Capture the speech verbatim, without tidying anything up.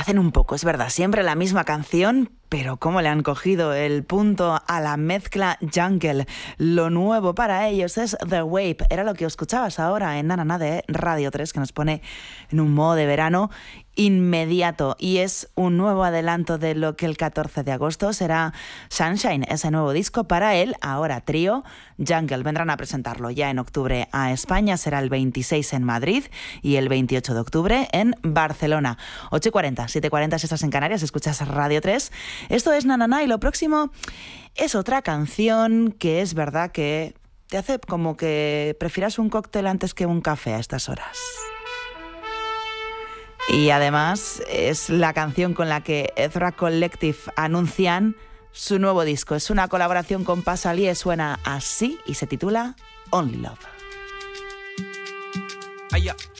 hacen un poco, es verdad, siempre la misma canción, pero cómo le han cogido el punto a la mezcla jungle. Lo nuevo para ellos es The Wave. Era lo que escuchabas ahora en Nanana de Radio tres, que nos pone en un modo de verano inmediato. Y es un nuevo adelanto de lo que el catorce de agosto será Sunshine, ese nuevo disco para él, ahora trío Jungle. Vendrán a presentarlo ya en octubre a España. Será el veintiséis en Madrid y el veintiocho de octubre en Barcelona. ocho y cuarenta, siete y cuarenta si estás en Canarias, escuchas Radio tres. Esto es Nanana y lo próximo es otra canción que es verdad que te hace como que prefieras un cóctel antes que un café a estas horas. Y además es la canción con la que Ezra Collective anuncian su nuevo disco. Es una colaboración con Pasalier, suena así y se titula Only Love. Ay, ya.